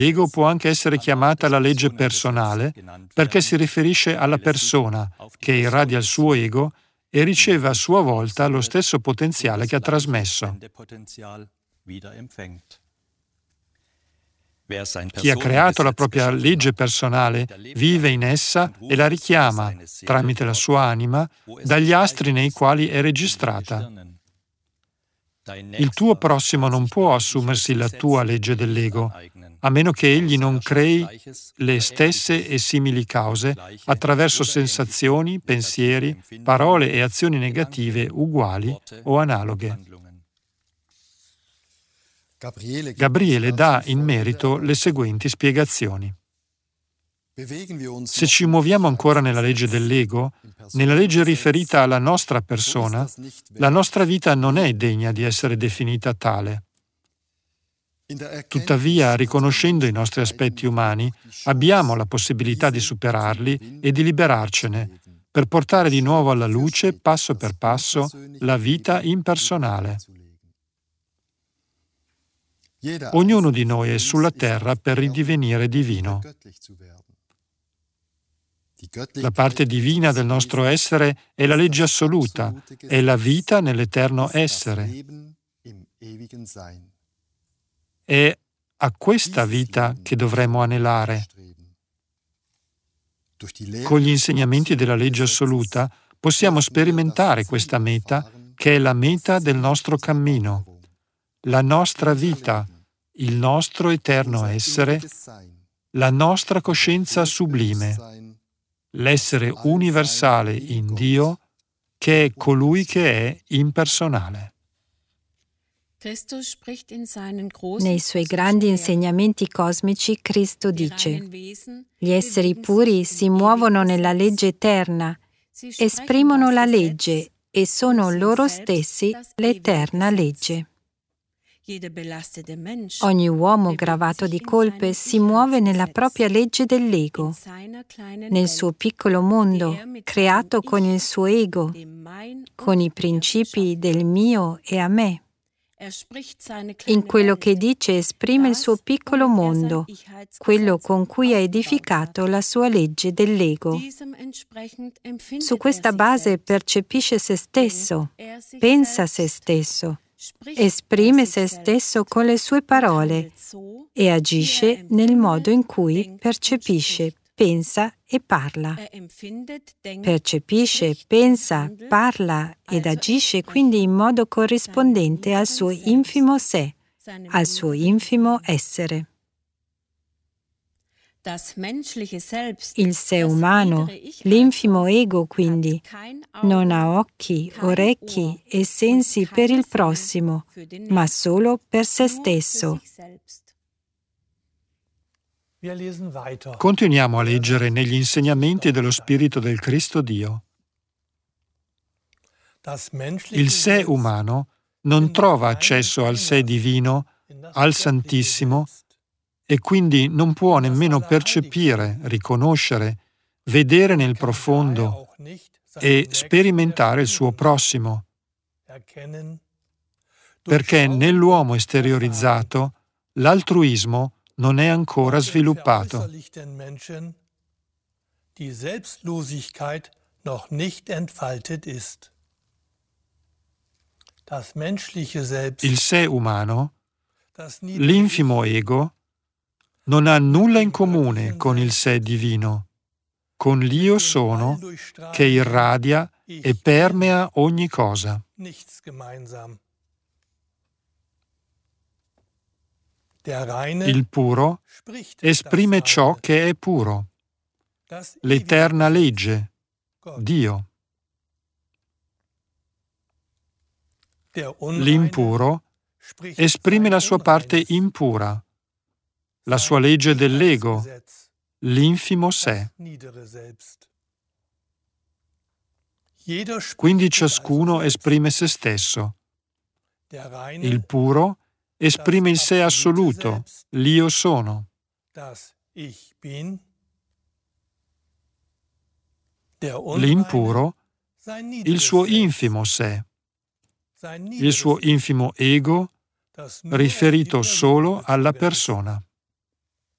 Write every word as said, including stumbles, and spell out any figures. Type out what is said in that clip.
L'ego può anche essere chiamata la legge personale perché si riferisce alla persona che irradia il suo ego e riceve a sua volta lo stesso potenziale che ha trasmesso. Chi ha creato la propria legge personale vive in essa e la richiama, tramite la sua anima, dagli astri nei quali è registrata. Il tuo prossimo non può assumersi la tua legge dell'ego, a meno che egli non crei le stesse e simili cause attraverso sensazioni, pensieri, parole e azioni negative uguali o analoghe. Gabriele dà in merito le seguenti spiegazioni. Se ci muoviamo ancora nella legge dell'ego, nella legge riferita alla nostra persona, la nostra vita non è degna di essere definita tale. Tuttavia, riconoscendo i nostri aspetti umani, abbiamo la possibilità di superarli e di liberarcene, per portare di nuovo alla luce, passo per passo, la vita impersonale. Ognuno di noi è sulla terra per ridivenire divino. La parte divina del nostro essere è la legge assoluta, è la vita nell'eterno essere. È a questa vita che dovremmo anelare. Con gli insegnamenti della legge assoluta possiamo sperimentare questa meta, che è la meta del nostro cammino, la nostra vita, il nostro eterno essere, la nostra coscienza sublime, l'essere universale in Dio, che è colui che è impersonale. Nei suoi grandi insegnamenti cosmici, Cristo dice: gli esseri puri si muovono nella legge eterna, esprimono la legge e sono loro stessi l'eterna legge. Ogni uomo gravato di colpe si muove nella propria legge dell'ego, nel suo piccolo mondo, creato con il suo ego, con i principi del mio e a me. In quello che dice esprime il suo piccolo mondo, quello con cui ha edificato la sua legge dell'ego. Su questa base percepisce se stesso, pensa se stesso, esprime se stesso con le sue parole e agisce nel modo in cui percepisce, pensa e parla. Percepisce, pensa, parla ed agisce quindi in modo corrispondente al suo infimo sé, al suo infimo essere. Il sé umano, l'infimo ego quindi, non ha occhi, orecchi e sensi per il prossimo, ma solo per se stesso. Continuiamo a leggere negli insegnamenti dello Spirito del Cristo Dio. Il sé umano non trova accesso al sé divino, al Santissimo, e quindi non può nemmeno percepire, riconoscere, vedere nel profondo e sperimentare il suo prossimo, perché nell'uomo esteriorizzato l'altruismo non è ancora sviluppato. Il sé umano, l'infimo ego, non ha nulla in comune con il sé divino, con l'Io sono che irradia e permea ogni cosa. Il puro esprime ciò che è puro, l'eterna legge, Dio. L'impuro esprime la sua parte impura, la sua legge dell'ego, l'infimo sé. Quindi ciascuno esprime se stesso. Il puro esprime il sé assoluto, l'Io sono. L'impuro, il suo infimo sé, il suo infimo ego riferito solo alla persona.